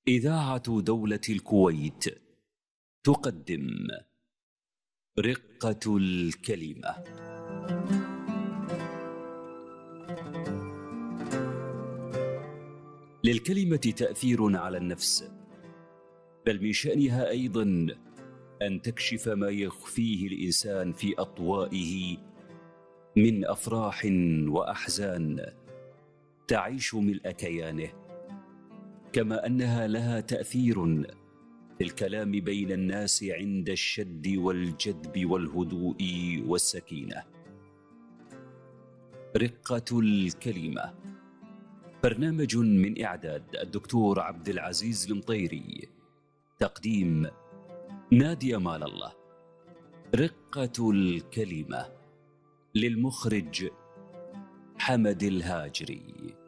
إذاعة دولة الكويت تقدم رقة الكلمة. للكلمة تأثير على النفس، بل من شأنها أيضا أن تكشف ما يخفيه الإنسان في أطوائه من أفراح وأحزان تعيش ملء كيانه، كما أنها لها تأثير في الكلام بين الناس عند الشد والجذب والهدوء والسكينة. رقة الكلمة برنامج من إعداد الدكتور عبد العزيز المطيري، تقديم نادي أمال الله. رقة الكلمة للمخرج حمد الهاجري.